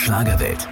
Schlagerwelt.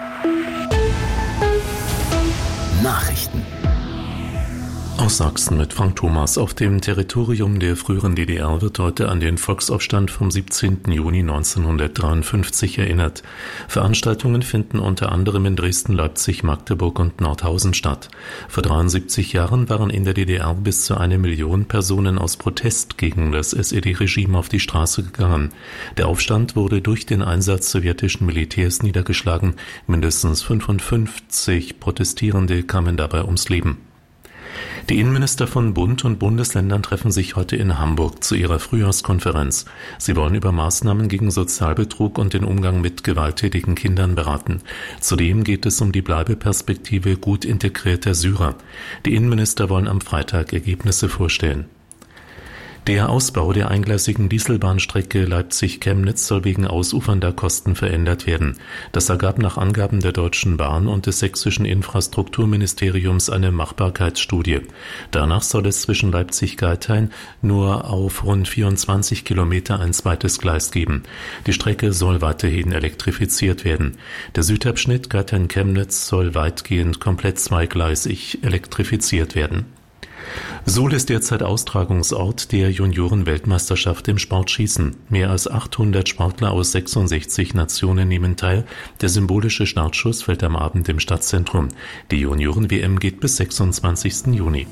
Nachrichten. Aus Sachsen mit Frank Thomas. Auf dem Territorium der früheren DDR wird heute an den Volksaufstand vom 17. Juni 1953 erinnert. Veranstaltungen finden unter anderem in Dresden, Leipzig, Magdeburg und Nordhausen statt. Vor 73 Jahren waren in der DDR bis zu 1 Million Personen aus Protest gegen das SED-Regime auf die Straße gegangen. Der Aufstand wurde durch den Einsatz sowjetischen Militärs niedergeschlagen. Mindestens 55 Protestierende kamen dabei ums Leben. Die Innenminister von Bund und Bundesländern treffen sich heute in Hamburg zu ihrer Frühjahrskonferenz. Sie wollen über Maßnahmen gegen Sozialbetrug und den Umgang mit gewalttätigen Kindern beraten. Zudem geht es um die Bleibeperspektive gut integrierter Syrer. Die Innenminister wollen am Freitag Ergebnisse vorstellen. Der Ausbau der eingleisigen Dieselbahnstrecke Leipzig-Chemnitz soll wegen ausufernder Kosten verändert werden. Das ergab nach Angaben der Deutschen Bahn und des sächsischen Infrastrukturministeriums eine Machbarkeitsstudie. Danach soll es zwischen Leipzig-Geithain nur auf rund 24 Kilometer ein zweites Gleis geben. Die Strecke soll weiterhin elektrifiziert werden. Der Südabschnitt Geithain-Chemnitz soll weitgehend komplett zweigleisig elektrifiziert werden. Suhl ist derzeit Austragungsort der Junioren-Weltmeisterschaft im Sportschießen. Mehr als 800 Sportler aus 66 Nationen nehmen teil. Der symbolische Startschuss fällt am Abend im Stadtzentrum. Die Junioren-WM geht bis 26. Juni.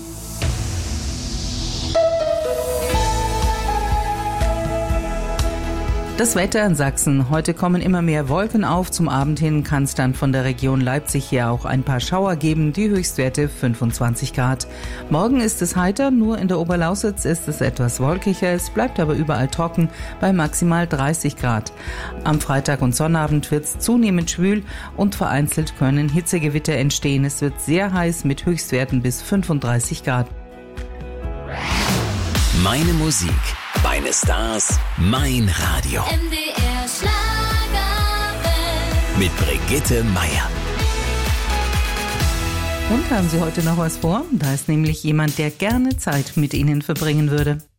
Das Wetter in Sachsen. Heute kommen immer mehr Wolken auf. Zum Abend hin kann es dann von der Region Leipzig her auch ein paar Schauer geben. Die Höchstwerte 25 Grad. Morgen ist es heiter, nur in der Oberlausitz ist es etwas wolkiger. Es bleibt aber überall trocken bei maximal 30 Grad. Am Freitag und Sonnabend wird es zunehmend schwül und vereinzelt können Hitzegewitter entstehen. Es wird sehr heiß mit Höchstwerten bis 35 Grad. Meine Musik, meine Stars, mein Radio. MDR Schlagerwelt. Mit Brigitte Meier. Und haben Sie heute noch was vor? Da ist nämlich jemand, der gerne Zeit mit Ihnen verbringen würde.